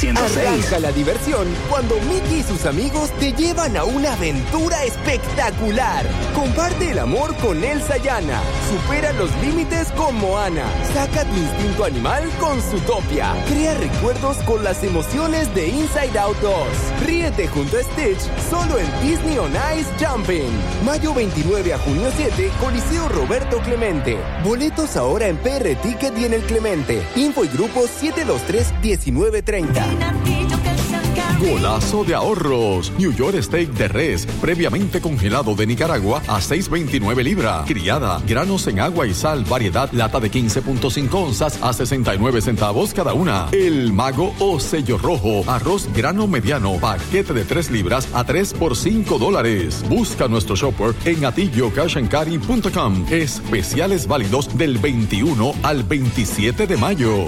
106. Arranca la diversión cuando Mickey y sus amigos te llevan a una aventura espectacular. Comparte el amor con Elsa y Anna. Supera los límites con Moana. Saca tu instinto animal con Zootopia. Crea recuerdos con las emociones de Inside Out 2. Ríete junto a Stitch solo en Disney on Ice Jumping. Mayo 29 a junio 7, Coliseo Roberto Clemente. Boletos ahora en PR Ticket y en el Clemente. Info y grupo 723-1930. Golazo de ahorros. New York Steak de res, previamente congelado de Nicaragua a $6.29 libra. Criada, granos en agua y sal, variedad, lata de 15.5 onzas a 69 centavos cada una. El Mago o Sello Rojo, arroz grano mediano, paquete de 3 libras a 3 por $5. Busca nuestro shopper en atillocashandcarry.com. Especiales válidos del 21 al 27 de mayo.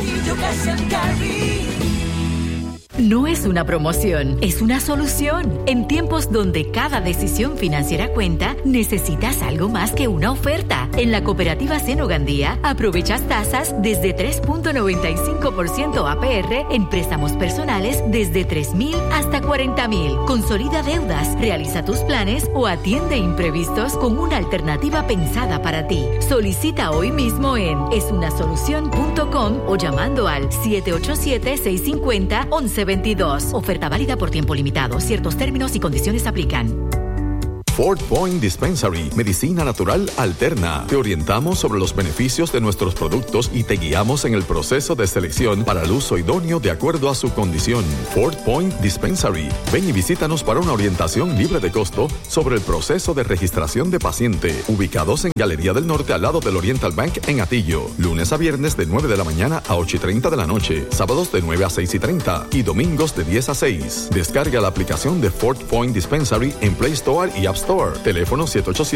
No es una promoción, es una solución. En tiempos donde cada decisión financiera cuenta, necesitas algo más que una oferta. En la cooperativa Seno Gandía, aprovechas tasas desde 3.95% APR en préstamos personales desde $3,000 hasta $40,000. Consolida deudas, realiza tus planes o atiende imprevistos con una alternativa pensada para ti. Solicita hoy mismo en esunasolucion.com o llamando al 787-650-1122. Oferta válida por tiempo limitado. Ciertos términos y condiciones aplican. Fort Point Dispensary, medicina natural alterna. Te orientamos sobre los beneficios de nuestros productos y te guiamos en el proceso de selección para el uso idóneo de acuerdo a su condición. Fort Point Dispensary. Ven y visítanos para una orientación libre de costo sobre el proceso de registración de paciente. Ubicados en Galería del Norte al lado del Oriental Bank en Atillo. Lunes a viernes de 9 de la mañana a 8:30 de la noche. Sábados de 9 a 6:30 y domingos de 10 a 6. Descarga la aplicación de Fort Point Dispensary en Play Store y App Store. Teléfono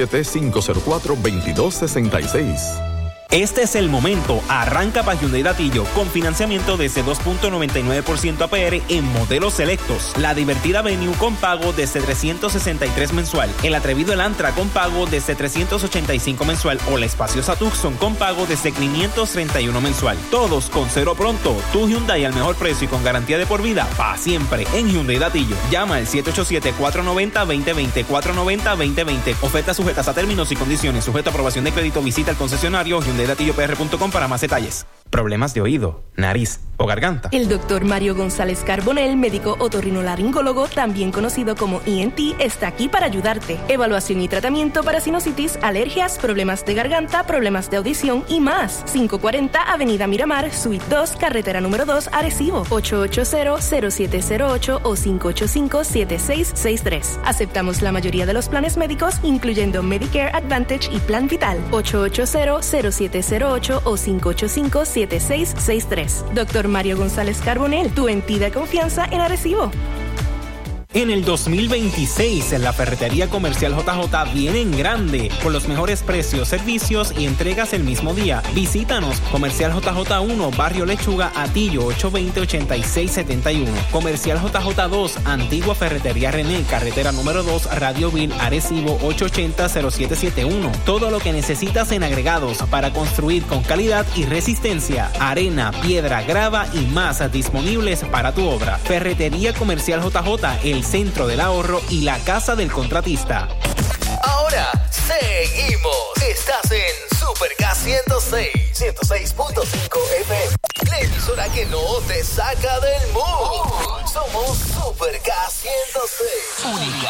787-504-2266. Este es el momento. Arranca para Hyundai Datillo con financiamiento desde 2.99% APR en modelos selectos. La divertida Venue con pago desde $363 mensual. El atrevido Elantra con pago desde $385 mensual. O la espaciosa Tucson con pago desde $531 mensual. Todos con cero pronto. Tu Hyundai al mejor precio y con garantía de por vida para siempre en Hyundai Datillo. Llama al 787-490-2020. 490-2020. Ofertas sujetas a términos y condiciones. Sujeto a aprobación de crédito. Visita el concesionario HyundaiDatilloPR.com para más detalles. Problemas de oído, nariz o garganta. El doctor Mario González Carbonell, médico otorrinolaringólogo, también conocido como ENT, está aquí para ayudarte. Evaluación y tratamiento para sinusitis, alergias, problemas de garganta, problemas de audición y más. 540 Avenida Miramar, Suite 2, Carretera número 2, Arecibo. 880-0708 o 585-7663. Aceptamos la mayoría de los planes médicos, incluyendo Medicare Advantage y Plan Vital. 880-0708 o 585-7663. Doctor Mario González Carbonell, tu entidad de confianza en Arecibo. En el 2026, en la Ferretería Comercial JJ viene en grande, con los mejores precios, servicios y entregas el mismo día. Visítanos, Comercial JJ 1, Barrio Lechuga, Atillo, 820-8671. Comercial JJ 2, Antigua Ferretería René, Carretera número 2, Radio Vil, Arecibo, 880-0771. Todo lo que necesitas en agregados para construir con calidad y resistencia. Arena, piedra, grava y más disponibles para tu obra. Ferretería Comercial JJ, el centro del ahorro y la casa del contratista. Ahora seguimos. Estás en Super K106.5 FM. La emisora que no te saca del mood. Somos Super K106. Única.